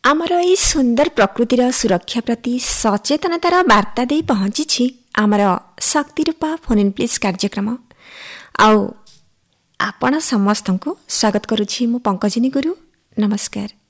ଆମର ଏହି ସୁନ୍ଦର ପ୍ରକୃତିର ସୁରକ୍ଷା ପ୍ରତି ସଚେତନତାର ବାର୍ତ୍ତା ଦେଇ ପହଞ୍ଚିଛି ଆମର ଶକ୍ତିରୂପା ଫୋନ୍ ଇନ୍ ପ୍ଲିଜ୍ କାର୍ଯ୍ୟକ୍ରମ। ଆଉ ଆପଣ ସମସ୍ତଙ୍କୁ ସ୍ୱାଗତ କରୁଛି ମୁଁ ପଙ୍କଜିନୀ ଗୁରୁ। ନମସ୍କାର।